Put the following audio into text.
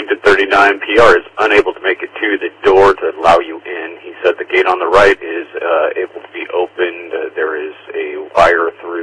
Washington 39 PR is unable to make it to the door to allow you in. He said the gate on the right is able to be opened. There is a wire through